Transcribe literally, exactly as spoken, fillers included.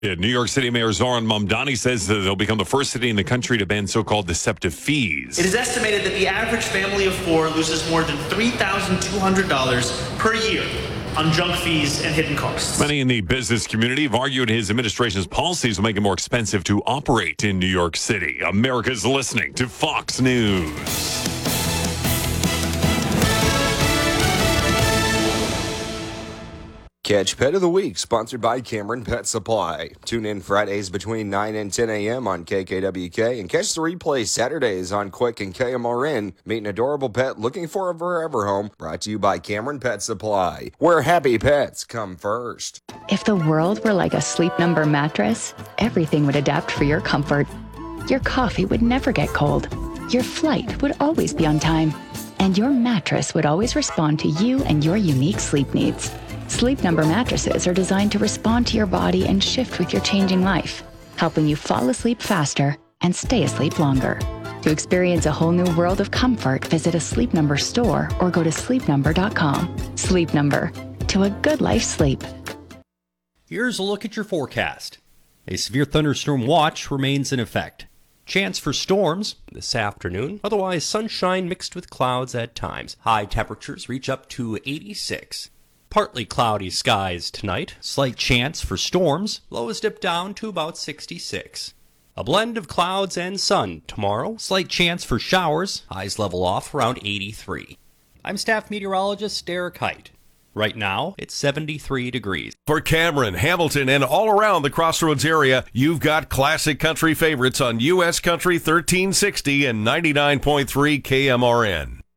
Yeah, New York City Mayor Zoran Mamdani says that they'll become the first city in the country to ban so-called deceptive fees. It is estimated that the average family of four loses more than three thousand two hundred dollars per year on junk fees and hidden costs. Many in the business community have argued his administration's policies will make it more expensive to operate in New York City. America's listening to Fox News. Catch Pet of the Week, sponsored by Cameron Pet Supply. Tune in Fridays between nine and ten a.m. on K K W K and catch the replay Saturdays on Quick and K M R N. Meet an adorable pet looking for a forever home. Brought to you by Cameron Pet Supply, where happy pets come first. If the world were like a Sleep Number mattress, everything would adapt for your comfort. Your coffee would never get cold. Your flight would always be on time. And your mattress would always respond to you and your unique sleep needs. Sleep Number mattresses are designed to respond to your body and shift with your changing life, helping you fall asleep faster and stay asleep longer. To experience a whole new world of comfort, visit a Sleep Number store or go to sleep number dot com. Sleep Number, to a good life sleep. Here's a look at your forecast. A severe thunderstorm watch remains in effect. Chance for storms this afternoon, otherwise sunshine mixed with clouds at times. High temperatures reach up to eighty-six. Partly cloudy skies tonight, slight chance for storms, lows dip down to about sixty-six. A blend of clouds and sun tomorrow, slight chance for showers, highs level off around eighty-three. I'm staff meteorologist Derek Height. Right now, it's seventy-three degrees. For Cameron, Hamilton, and all around the Crossroads area, you've got classic country favorites on U S Country thirteen sixty and ninety-nine point three K M R N.